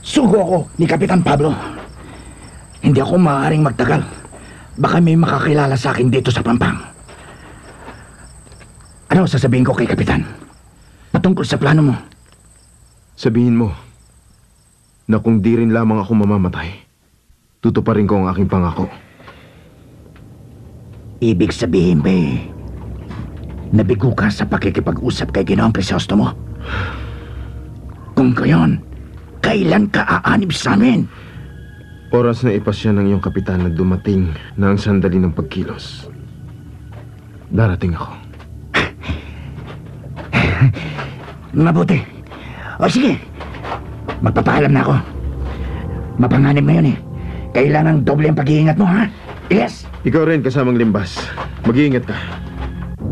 Sugo ako ni Kapitan Pablo. Hindi ako maaaring magtagal. Baka may makakilala sa akin dito sa Pampang. Ano sasabihin ko kay Kapitan? Patungkol sa plano mo. Sabihin mo na kung di rin lamang ako mamamatay, tutuparin ko ang aking pangako. Ibig sabihin ba nabigo ka sa pakikipag-usap kay Ginoong Crisostomo? Kung gayon, kailan ka aanib sa amin? Oras na ipasya ng iyong kapitan na dumating na ang sandali ng pagkilos. Darating ako. Mabuti. O sige, magpapaalam na ako. Mapanganib na yun eh. Kailangang doble ang pag-iingat mo, ha? Yes. Ikaw rin kasamang limbas. Mag-iingat ka.